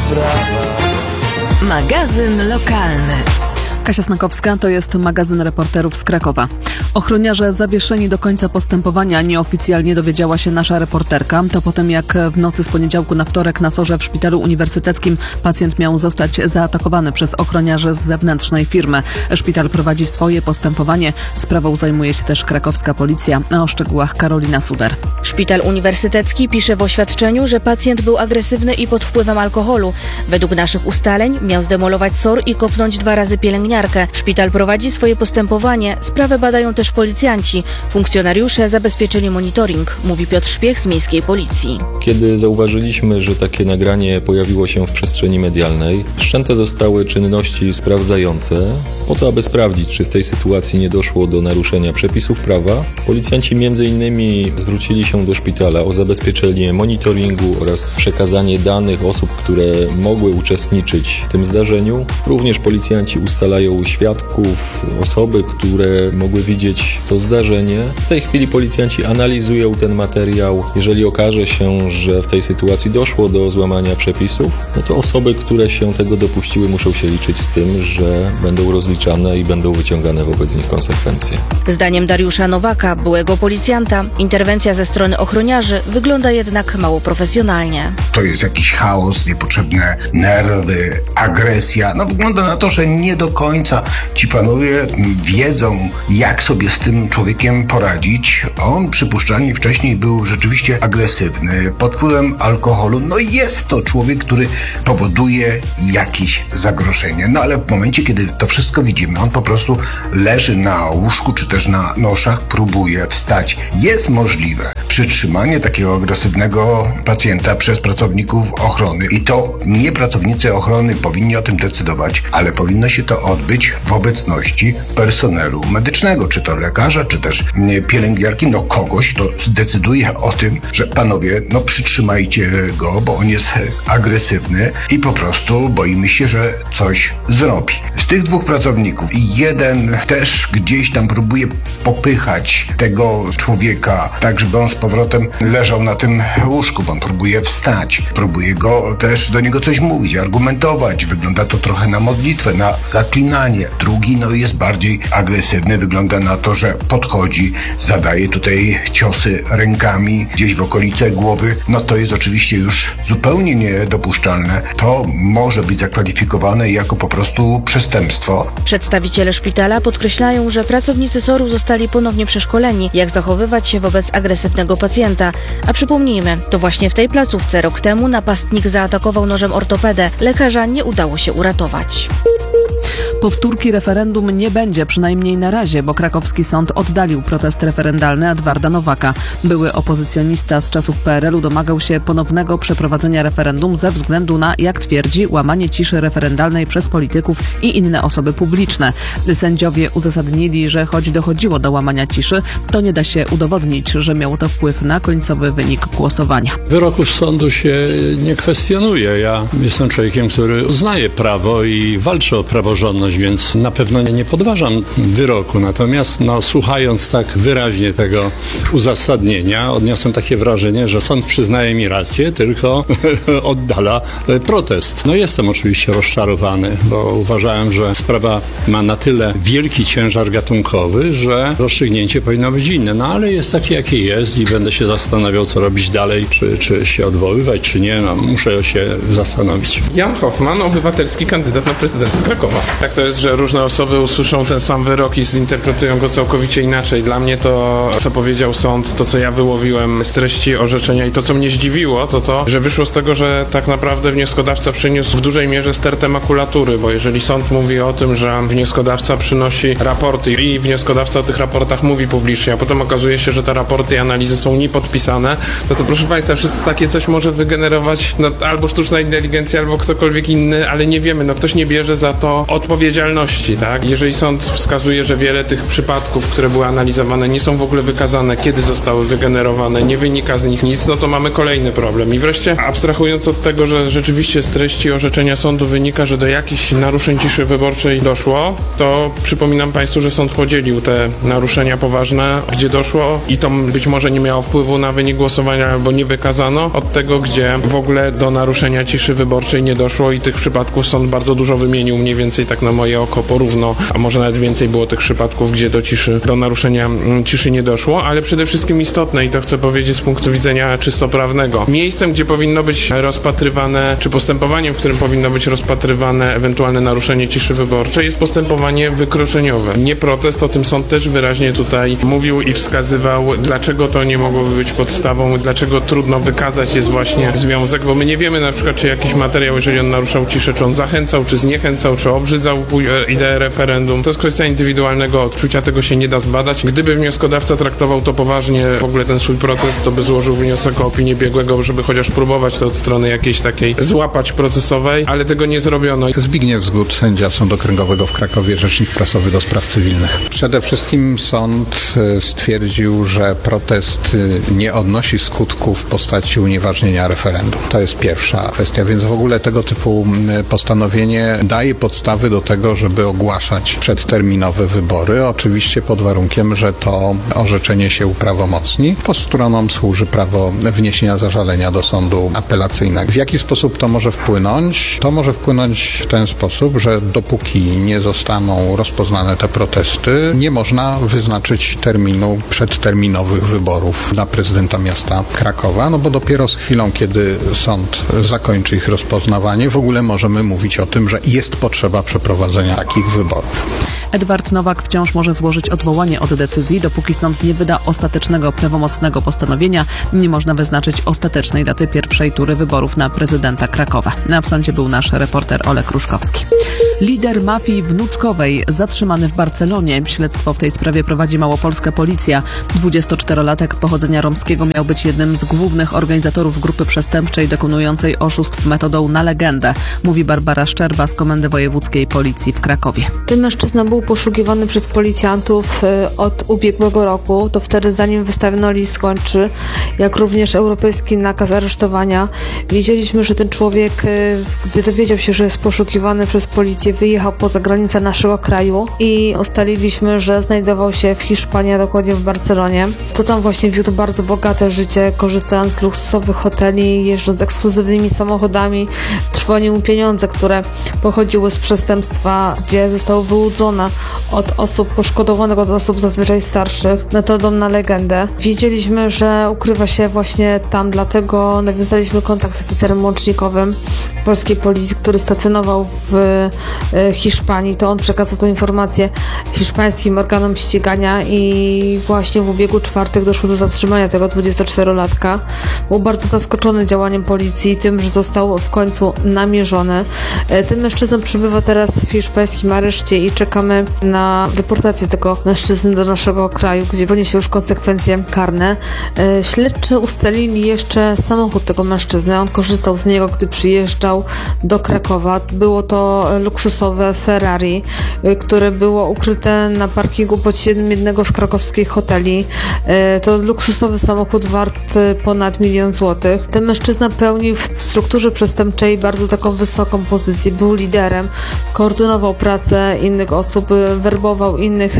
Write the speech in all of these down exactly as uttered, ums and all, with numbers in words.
Magazyn lokalny. Kasia Snakowska, to jest magazyn reporterów z Krakowa. Ochroniarze zawieszeni do końca postępowania, nieoficjalnie dowiedziała się nasza reporterka. To po tym, jak w nocy z poniedziałku na wtorek na Sorze w szpitalu uniwersyteckim pacjent miał zostać zaatakowany przez ochroniarzy z zewnętrznej firmy. Szpital prowadzi swoje postępowanie. Sprawą zajmuje się też krakowska policja. A o szczegółach Karolina Suder. Szpital uniwersytecki pisze w oświadczeniu, że pacjent był agresywny i pod wpływem alkoholu. Według naszych ustaleń miał zdemolować SOR i kopnąć dwa razy pielęgniarkę. Szpital prowadzi swoje postępowanie. Sprawę badają też policjanci. Funkcjonariusze zabezpieczyli monitoring, mówi Piotr Szpiech z miejskiej policji. Kiedy zauważyliśmy, że takie nagranie pojawiło się w przestrzeni medialnej, wszczęte zostały czynności sprawdzające po to, aby sprawdzić, czy w tej sytuacji nie doszło do naruszenia przepisów prawa. Policjanci między innymi zwrócili się do szpitala o zabezpieczenie monitoringu oraz przekazanie danych osób, które mogły uczestniczyć w tym zdarzeniu. Również policjanci ustalają świadków, osoby, które mogły widzieć to zdarzenie. W tej chwili policjanci analizują ten materiał. Jeżeli okaże się, że w tej sytuacji doszło do złamania przepisów, no to osoby, które się tego dopuściły, muszą się liczyć z tym, że będą rozliczane i będą wyciągane wobec nich konsekwencje. Zdaniem Dariusza Nowaka, byłego policjanta, interwencja ze strony ochroniarzy wygląda jednak mało profesjonalnie. To jest jakiś chaos, niepotrzebne nerwy, agresja. No wygląda na to, że nie do końca ci panowie wiedzą, jak sobie z tym człowiekiem poradzić. On przypuszczalnie wcześniej był rzeczywiście agresywny, pod wpływem alkoholu. No i jest to człowiek, który powoduje jakieś zagrożenie. No ale w momencie, kiedy to wszystko widzimy, on po prostu leży na łóżku czy też na noszach, próbuje wstać. Jest możliwe przytrzymanie takiego agresywnego pacjenta przez pracowników ochrony. I to nie pracownicy ochrony powinni o tym decydować, ale powinno się to odbyć w obecności personelu medycznego, czy to lekarza, czy też pielęgniarki, no kogoś, kto zdecyduje o tym, że panowie, no przytrzymajcie go, bo on jest agresywny i po prostu boimy się, że coś zrobi. Z tych dwóch pracowników jeden też gdzieś tam próbuje popychać tego człowieka, tak żeby on z powrotem leżał na tym łóżku, bo on próbuje wstać, próbuje go też do niego coś mówić, argumentować. Wygląda to trochę na modlitwę, na zaklinanie. Drugi no jest bardziej agresywny, wygląda na to, że podchodzi, zadaje tutaj ciosy rękami gdzieś w okolice głowy. No to jest oczywiście już zupełnie niedopuszczalne. To może być zakwalifikowane jako po prostu przestępstwo. Przedstawiciele szpitala podkreślają, że pracownicy SOR-u zostali ponownie przeszkoleni, jak zachowywać się wobec agresywnego pacjenta. A przypomnijmy, to właśnie w tej placówce rok temu napastnik zaatakował nożem ortopedę. Lekarza nie udało się uratować. Powtórki referendum nie będzie, przynajmniej na razie, bo krakowski sąd oddalił protest referendalny Edwarda Nowaka. Były opozycjonista z czasów P R L u domagał się ponownego przeprowadzenia referendum ze względu na, jak twierdzi, łamanie ciszy referendalnej przez polityków i inne osoby publiczne. Sędziowie uzasadnili, że choć dochodziło do łamania ciszy, to nie da się udowodnić, że miało to wpływ na końcowy wynik głosowania. Wyroków sądu się nie kwestionuje. Ja jestem człowiekiem, który uznaje prawo i walczy o praworządność, więc na pewno nie, nie podważam wyroku. Natomiast no, słuchając tak wyraźnie tego uzasadnienia, odniosłem takie wrażenie, że sąd przyznaje mi rację, tylko oddala protest. No jestem oczywiście rozczarowany, bo uważałem, że sprawa ma na tyle wielki ciężar gatunkowy, że rozstrzygnięcie powinno być inne. No ale jest takie, jakie jest i będę się zastanawiał, co robić dalej, czy, czy się odwoływać, czy nie. No, muszę się zastanowić. Jan Hoffman, obywatelski kandydat na prezydenta Krakowa. Tak to jest, że różne osoby usłyszą ten sam wyrok i zinterpretują go całkowicie inaczej. Dla mnie to, co powiedział sąd, to co ja wyłowiłem z treści orzeczenia i to, co mnie zdziwiło, to to, że wyszło z tego, że tak naprawdę wnioskodawca przyniósł w dużej mierze stertę makulatury, bo jeżeli sąd mówi o tym, że wnioskodawca przynosi raporty i wnioskodawca o tych raportach mówi publicznie, a potem okazuje się, że te raporty i analizy są niepodpisane, no to proszę Państwa, wszystko takie coś może wygenerować no, albo sztuczna inteligencja, albo ktokolwiek inny, ale nie wiemy, no ktoś nie bierze za to odpowiedzialności odpowiedzialności, tak? Jeżeli sąd wskazuje, że wiele tych przypadków, które były analizowane, nie są w ogóle wykazane, kiedy zostały wygenerowane, nie wynika z nich nic, no to mamy kolejny problem. I wreszcie, abstrahując od tego, że rzeczywiście z treści orzeczenia sądu wynika, że do jakichś naruszeń ciszy wyborczej doszło, to przypominam Państwu, że sąd podzielił te naruszenia poważne, gdzie doszło i to być może nie miało wpływu na wynik głosowania albo nie wykazano, od tego, gdzie w ogóle do naruszenia ciszy wyborczej nie doszło i tych przypadków sąd bardzo dużo wymienił, mniej więcej tak na moje oko porówno, a może nawet więcej było tych przypadków, gdzie do ciszy, do naruszenia ciszy nie doszło, ale przede wszystkim istotne, i to chcę powiedzieć z punktu widzenia czysto prawnego, miejscem, gdzie powinno być rozpatrywane, czy postępowaniem, w którym powinno być rozpatrywane ewentualne naruszenie ciszy wyborczej, jest postępowanie wykroczeniowe. Nie protest, o tym sąd też wyraźnie tutaj mówił i wskazywał, dlaczego to nie mogłoby być podstawą, dlaczego trudno wykazać jest właśnie związek, bo my nie wiemy na przykład, czy jakiś materiał, jeżeli on naruszał ciszę, czy on zachęcał, czy zniechęcał, czy obrzydzał ideę referendum. To jest kwestia indywidualnego odczucia, tego się nie da zbadać. Gdyby wnioskodawca traktował to poważnie, w ogóle ten swój protest, to by złożył wniosek o opinię biegłego, żeby chociaż próbować to od strony jakiejś takiej złapać procesowej, ale tego nie zrobiono. Zbigniew Zgód, sędzia Sądu Okręgowego w Krakowie, rzecznik prasowy do spraw cywilnych. Przede wszystkim sąd stwierdził, że protest nie odnosi skutków w postaci unieważnienia referendum. To jest pierwsza kwestia, więc w ogóle tego typu postanowienie daje podstawy do tego, żeby ogłaszać przedterminowe wybory, oczywiście pod warunkiem, że to orzeczenie się uprawomocni. Po stronom służy prawo wniesienia zażalenia do sądu apelacyjnego. W jaki sposób to może wpłynąć? To może wpłynąć w ten sposób, że dopóki nie zostaną rozpoznane te protesty, nie można wyznaczyć terminu przedterminowych wyborów na prezydenta miasta Krakowa, no bo dopiero z chwilą, kiedy sąd zakończy ich rozpoznawanie, w ogóle możemy mówić o tym, że jest potrzeba przeprowadzenia takich wyborów. Edward Nowak wciąż może złożyć odwołanie od decyzji, dopóki sąd nie wyda ostatecznego, prawomocnego postanowienia. Nie można wyznaczyć ostatecznej daty pierwszej tury wyborów na prezydenta Krakowa. A w sądzie był nasz reporter Olek Ruszkowski. Lider mafii wnuczkowej zatrzymany w Barcelonie. Śledztwo w tej sprawie prowadzi małopolska policja. dwudziestoczterolatek pochodzenia romskiego miał być jednym z głównych organizatorów grupy przestępczej dokonującej oszustw metodą na legendę, mówi Barbara Szczerba z Komendy Wojewódzkiej Policji w Krakowie. Ten mężczyzna był poszukiwany przez policjantów od ubiegłego roku. To wtedy, zanim wystawiono list gończy, jak również europejski nakaz aresztowania. Wiedzieliśmy, że ten człowiek, gdy dowiedział się, że jest poszukiwany przez policję, wyjechał poza granicę naszego kraju i ustaliliśmy, że znajdował się w Hiszpanii, a dokładnie w Barcelonie. To tam właśnie wiódł bardzo bogate życie, korzystając z luksusowych hoteli, jeżdżąc ekskluzywnymi samochodami. Trwonił mu pieniądze, które pochodziły z przestępstwa, gdzie zostały wyłudzone od osób poszkodowanych, od osób zazwyczaj starszych, metodą na legendę. Wiedzieliśmy, że ukrywa się właśnie tam, dlatego nawiązaliśmy kontakt z oficerem łącznikowym polskiej policji, który stacjonował w Hiszpanii. To on przekazał tę informację hiszpańskim organom ścigania i właśnie w ubiegły czwartek doszło do zatrzymania tego dwudziestoczterolatka. Był bardzo zaskoczony działaniem policji, tym, że został w końcu namierzony. Ten mężczyzna przebywa teraz w hiszpańskim areszcie i czekamy na deportację tego mężczyzny do naszego kraju, gdzie poniesie już konsekwencje karne. Śledczy ustalili jeszcze samochód tego mężczyzny. On korzystał z niego, gdy przyjeżdżał do Krakowa. Było to luksusowe Ferrari, które było ukryte na parkingu pod siedem jednego z krakowskich hoteli. To luksusowy samochód wart ponad milion złotych. Ten mężczyzna pełnił w strukturze przestępczej bardzo taką wysoką pozycję. Był liderem, koordynował pracę innych osób, werbował innych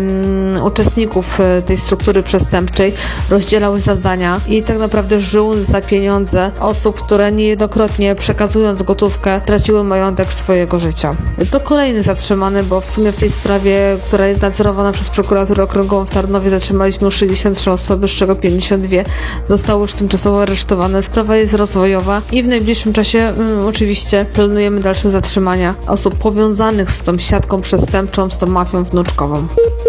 um, uczestników tej struktury przestępczej, rozdzielał zadania i tak naprawdę żył za pieniądze osób, które niejednokrotnie przekazując gotówkę traciły majątek swojego życia. To kolejny zatrzymany, bo w sumie w tej sprawie, która jest nadzorowana przez prokuraturę okręgową w Tarnowie, zatrzymaliśmy już sześćdziesiąt trzy osoby, z czego pięćdziesiąt dwie zostały już tymczasowo aresztowane. Sprawa jest rozwojowa i w najbliższym czasie um, oczywiście planujemy dalsze zatrzymania osób powiązanych z tą siatką przestępczą, z tą mafią wnuczkową.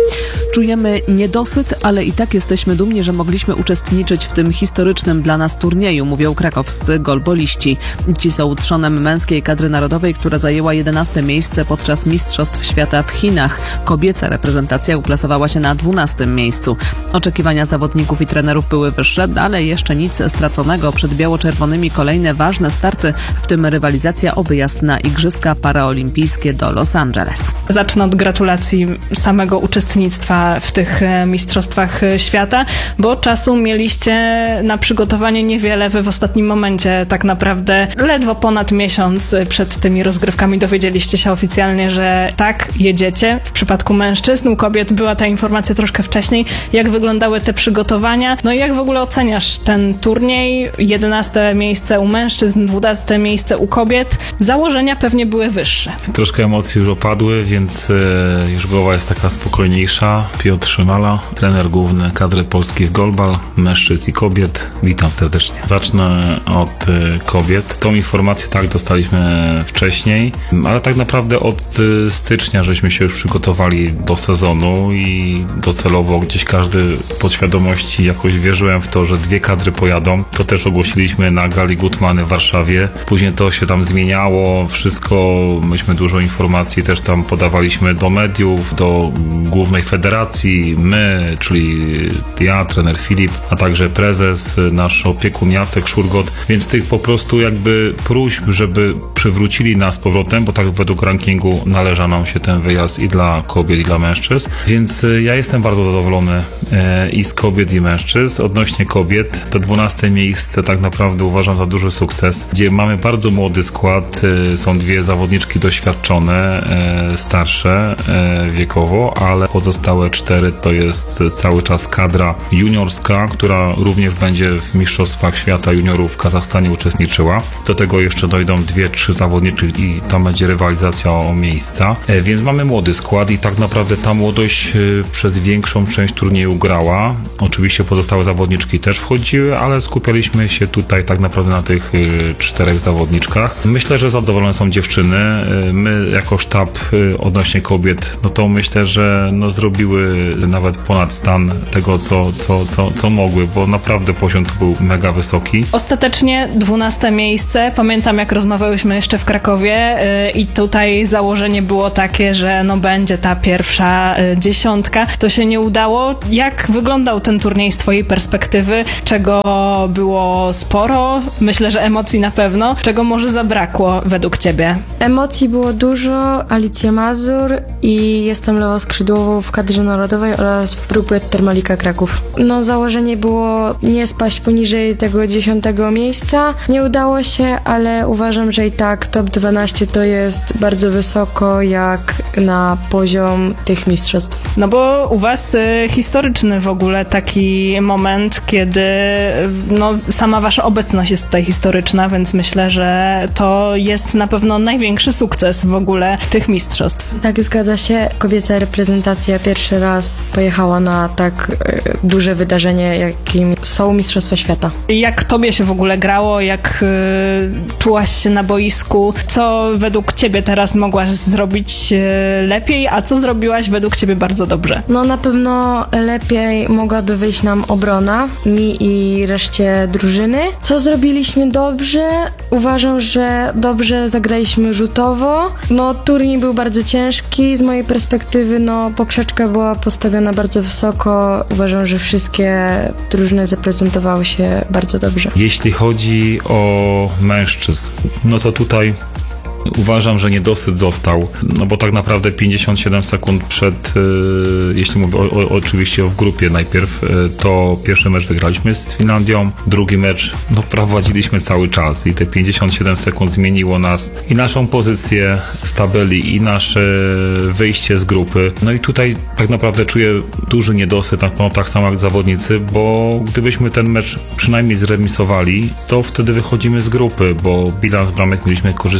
Czujemy niedosyt, ale i tak jesteśmy dumni, że mogliśmy uczestniczyć w tym historycznym dla nas turnieju, mówią krakowscy golboliści. Ci są trzonem męskiej kadry narodowej, która zajęła jedenaste miejsce podczas Mistrzostw Świata w Chinach. Kobieca reprezentacja uplasowała się na dwunastym miejscu. Oczekiwania zawodników i trenerów były wyższe, ale jeszcze nic straconego. Przed biało-czerwonymi kolejne ważne starty, w tym rywalizacja o wyjazd na Igrzyska Paraolimpijskie do Los Angeles. Zacznę od gratulacji samego uczestnictwa w tych Mistrzostwach Świata, bo czasu mieliście na przygotowanie niewiele. Wy w ostatnim momencie tak naprawdę ledwo ponad miesiąc przed tymi rozgrywkami dowiedzieliście się oficjalnie, że tak, jedziecie. W przypadku mężczyzn, u kobiet była ta informacja troszkę wcześniej. Jak wyglądały te przygotowania? No i jak w ogóle oceniasz ten turniej? jedenaste miejsce u mężczyzn, dwunaste miejsce u kobiet. Założenia pewnie były wyższe. Troszkę emocji już opadły, więc e, już głowa jest taka spokojniejsza. Piotr Szymala, trener główny kadry polskich golbal, mężczyzn i kobiet. Witam serdecznie. Zacznę od e, kobiet. Tą informację tak dostaliśmy wcześniej, ale tak naprawdę od e, stycznia żeśmy się już przygotowali do sezonu i docelowo gdzieś każdy podświadomości jakoś wierzyłem w to, że dwie kadry pojadą. To też ogłosiliśmy na gali Gutmany w Warszawie. Później to się tam zmieniało, wszystko, myśmy dużo informacji też tam podawaliśmy do mediów, do głównej federacji, my, czyli ja, trener Filip, a także prezes, nasz opiekun Jacek Szurgot, więc tych po prostu jakby próśb, żeby przywrócili nas z powrotem, bo tak według rankingu należa nam się ten wyjazd i dla kobiet, i dla mężczyzn, więc ja jestem bardzo zadowolony e, i z kobiet, i mężczyzn. Odnośnie kobiet, to dwunaste miejsce tak naprawdę uważam za duży sukces, gdzie mamy bardzo młody skład, e, są dwie zawodniczki doświadczone, e, starsze e, wiekowo, ale pozostałe cztery to jest cały czas kadra juniorska, która również będzie w Mistrzostwach Świata Juniorów w Kazachstanie uczestniczyła. Do tego jeszcze dojdą dwie, trzy zawodniczki i tam będzie rywalizacja o miejsca. E, więc mamy młody skład i tak naprawdę ta młodość e, przez większą część turnieju grała. Oczywiście pozostałe zawodniczki też wchodziły, ale skupialiśmy się tutaj tak naprawdę na tych e, czterech zawodniczkach. Myślę, że zadowolone są dziewczyny. E, my jako sztab e, odnośnie kobiet, no to myślę, że no zrobiły nawet ponad stan tego, co, co, co, co mogły, bo naprawdę poziom tu był mega wysoki. Ostatecznie dwunaste miejsce. Pamiętam, jak rozmawiałyśmy jeszcze w Krakowie yy, i tutaj założenie było takie, że no będzie ta pierwsza yy, dziesiątka. To się nie udało. Jak wyglądał ten turniej z twojej perspektywy? Czego było sporo? Myślę, że emocji na pewno. Czego może zabrakło według ciebie? Emocji było dużo. Alicja Mazur i jestem lewoskrzydłową w kadrze narodowej oraz w grupie Termalika Kraków. No założenie było nie spaść poniżej tego dziesiątego miejsca. Nie udało się, ale uważam, że i tak top dwanaście to jest bardzo wysoko jak na poziom tych mistrzostw. No bo u was y, historyczny w ogóle taki moment, kiedy y, no, sama wasza obecność jest tutaj historyczna, więc myślę, że to jest na pewno największy sukces w ogóle tych mistrzostw. Tak, zgadza się. Kobieca reprezentacja pierwszy raz pojechała na tak y, duże wydarzenie, jakim są Mistrzostwa Świata. Jak tobie się w ogóle grało? Jak y, czułaś się na boisku? Co według ciebie teraz mogłaś zrobić y, lepiej, a co zrobiłaś według ciebie bardzo dobrze? No na pewno lepiej mogłaby wyjść nam obrona, mi i reszcie drużyny. Co zrobiliśmy dobrze? Uważam, że dobrze zagraliśmy rzutowo. No turniej był bardzo ciężki z mojej perspektywy, no poprzeczka była postawiona bardzo wysoko. Uważam, że wszystkie drużyny zaprezentowały się bardzo dobrze. Jeśli chodzi o mężczyzn, no to tutaj uważam, że niedosyt został, no bo tak naprawdę pięćdziesiąt siedem sekund przed, yy, jeśli mówię o, o, oczywiście w grupie najpierw, yy, to pierwszy mecz wygraliśmy z Finlandią, drugi mecz no prowadziliśmy cały czas i te pięćdziesiąt siedem sekund zmieniło nas i naszą pozycję w tabeli i nasze wyjście z grupy. No i tutaj tak naprawdę czuję duży niedosyt, no, tak samo jak zawodnicy, bo gdybyśmy ten mecz przynajmniej zremisowali, to wtedy wychodzimy z grupy, bo bilans bramek mieliśmy korzystniejszy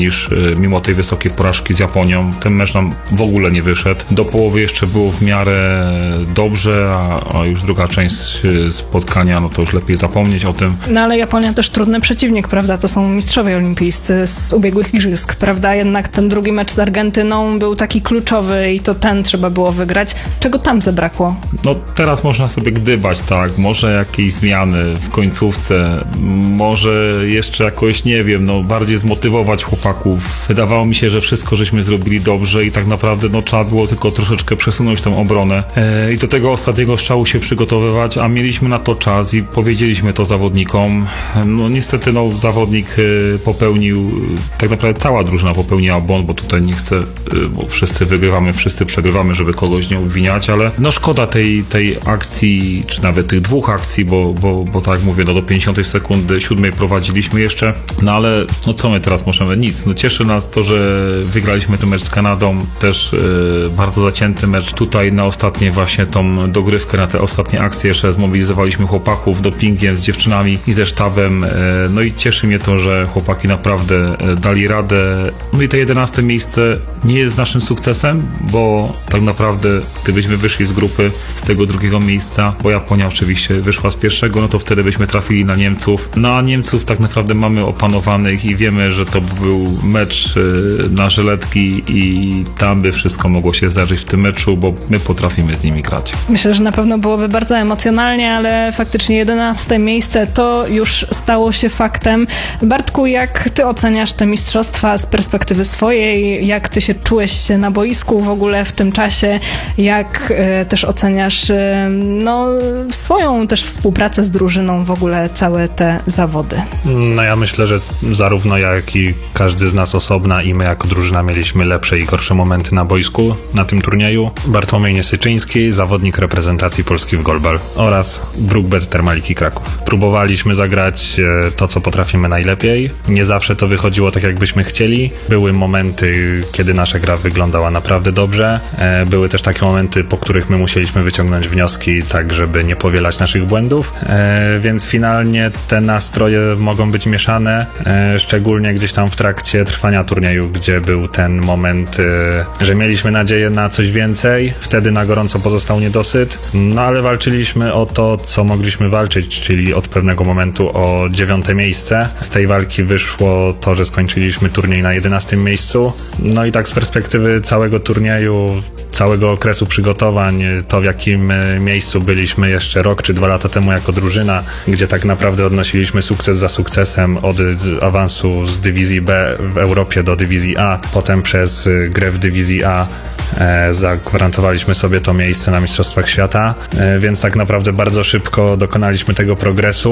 niż mimo tej wysokiej porażki z Japonią. Ten mecz nam w ogóle nie wyszedł. Do połowy jeszcze było w miarę dobrze, a, a już druga część spotkania, no to już lepiej zapomnieć o tym. No ale Japonia też trudny przeciwnik, prawda? To są mistrzowie olimpijscy z ubiegłych igrzysk, prawda? Jednak ten drugi mecz z Argentyną był taki kluczowy i to ten trzeba było wygrać. Czego tam zabrakło? No teraz można sobie gdybać, tak, może jakieś zmiany w końcówce, może jeszcze jakoś, nie wiem, no bardziej zmotywować chłopaków. Wydawało mi się, że wszystko żeśmy zrobili dobrze i tak naprawdę no trzeba było tylko troszeczkę przesunąć tą obronę e, i do tego ostatniego strzału się przygotowywać, a mieliśmy na to czas i powiedzieliśmy to zawodnikom. No niestety no zawodnik e, popełnił, tak naprawdę cała drużyna popełniła błąd, bo tutaj nie chcę, e, bo wszyscy wygrywamy, wszyscy przegrywamy, żeby kogoś nie obwiniać, ale no szkoda tej, tej akcji, czy nawet tych dwóch akcji, bo, bo, bo tak jak mówię, no do pięćdziesiątej sekundy siódmej prowadziliśmy jeszcze, no ale no co my teraz możemy? Nic. No cieszy nas to, że wygraliśmy ten mecz z Kanadą, też yy, bardzo zacięty mecz. Tutaj na ostatnie właśnie tą dogrywkę, na te ostatnie akcje jeszcze zmobilizowaliśmy chłopaków dopingiem z dziewczynami i ze sztabem, yy, no i cieszy mnie to, że chłopaki naprawdę yy, dali radę. No i te jedenaste miejsce nie jest naszym sukcesem, bo tak naprawdę gdybyśmy wyszli z grupy z tego drugiego miejsca, bo Japonia oczywiście wyszła z pierwszego, no to wtedy byśmy trafili na Niemców. No a Niemców tak naprawdę mamy opanowanych i wiemy, że to był mecz yy, na żyletki i tam by wszystko mogło się zdarzyć w tym meczu, bo my potrafimy z nimi grać. Myślę, że na pewno byłoby bardzo emocjonalnie, ale faktycznie jedenaste miejsce to już stało się faktem. Bartku, jak ty oceniasz te mistrzostwa z perspektywy swojej? Jak ty się czułeś na boisku w ogóle w tym czasie? Jak y, też oceniasz y, no, swoją też współpracę z drużyną, w ogóle całe te zawody? No ja myślę, że zarówno ja, jak i każdy z nas osobna i my jako drużyna mieliśmy lepsze i gorsze momenty na boisku na tym turnieju. Bartłomiej Niesyczyński, zawodnik reprezentacji Polski w golbal oraz Brookbet Termaliki Kraków. Próbowaliśmy zagrać to, co potrafimy najlepiej. Nie zawsze to wychodziło tak, jakbyśmy chcieli. Były momenty, kiedy nasza gra wyglądała naprawdę dobrze. Były też takie momenty, po których my musieliśmy wyciągnąć wnioski tak, żeby nie powielać naszych błędów, więc finalnie te nastroje mogą być mieszane, szczególnie gdzieś tam w trakcie trwania turnieju, gdzie był ten moment, że mieliśmy nadzieję na coś więcej, wtedy na gorąco pozostał niedosyt, no ale walczyliśmy o to, co mogliśmy walczyć, czyli od pewnego momentu o dziewiąte miejsce. Z tej walki wyszło to, że skończyliśmy turniej na jedenastym miejscu, no i tak z perspektywy całego turnieju, całego okresu przygotowań, to w jakim miejscu byliśmy jeszcze rok czy dwa lata temu jako drużyna, gdzie tak naprawdę odnosiliśmy sukces za sukcesem od awansu z dywizji B w Europie do dywizji A, potem przez grę w dywizji A e, zagwarantowaliśmy sobie to miejsce na Mistrzostwach Świata, e, więc tak naprawdę bardzo szybko dokonaliśmy tego progresu.